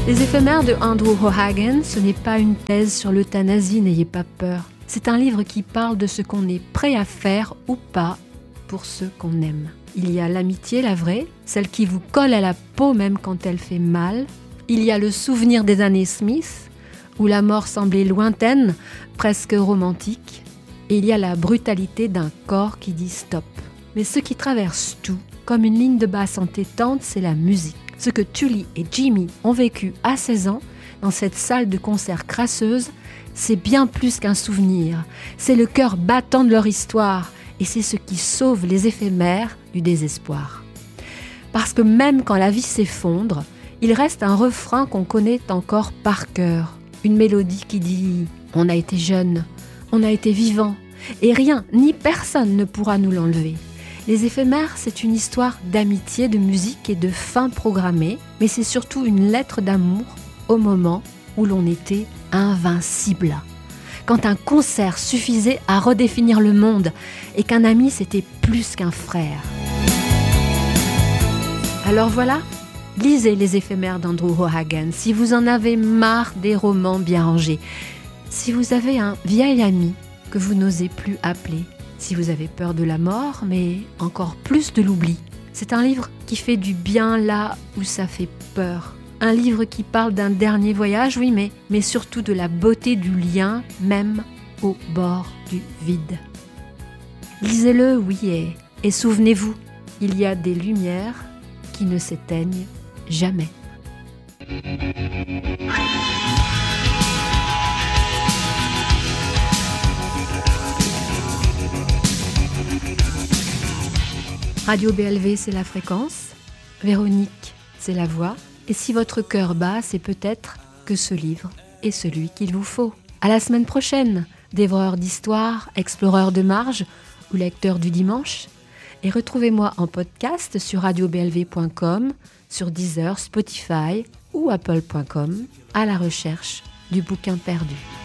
Les éphémères de Andrew O'Hagan, ce n'est pas une thèse sur l'euthanasie, n'ayez pas peur. C'est un livre qui parle de ce qu'on est prêt à faire ou pas pour ceux qu'on aime. Il y a l'amitié, la vraie, celle qui vous colle à la peau même quand elle fait mal. Il y a le souvenir des années Smith, où la mort semblait lointaine, presque romantique. Et il y a la brutalité d'un corps qui dit stop. Mais ce qui traverse tout, comme une ligne de basse entêtante, c'est la musique. Ce que Tully et Jimmy ont vécu à 16 ans, dans cette salle de concert crasseuse, c'est bien plus qu'un souvenir. C'est le cœur battant de leur histoire et c'est ce qui sauve les éphémères du désespoir. Parce que même quand la vie s'effondre, il reste un refrain qu'on connaît encore par cœur. Une mélodie qui dit « On a été jeunes, on a été vivants et rien ni personne ne pourra nous l'enlever ». Les éphémères, c'est une histoire d'amitié, de musique et de fin programmée, mais c'est surtout une lettre d'amour au moment où l'on était invincible. Quand un concert suffisait à redéfinir le monde et qu'un ami, c'était plus qu'un frère. Alors voilà, lisez les éphémères d'Andrew O'Hagan si vous en avez marre des romans bien rangés. Si vous avez un vieil ami que vous n'osez plus appeler, si vous avez peur de la mort, mais encore plus de l'oubli. C'est un livre qui fait du bien là où ça fait peur. Un livre qui parle d'un dernier voyage, oui, mais surtout de la beauté du lien, même au bord du vide. Lisez-le, oui, et souvenez-vous, il y a des lumières qui ne s'éteignent jamais. Radio BLV, c'est la fréquence. Véronique, c'est la voix. Et si votre cœur bat, c'est peut-être que ce livre est celui qu'il vous faut. À la semaine prochaine, dévoreur d'histoire, exploreur de marge ou lecteur du dimanche. Et retrouvez-moi en podcast sur radioblv.com, sur Deezer, Spotify ou apple.com à la recherche du bouquin perdu.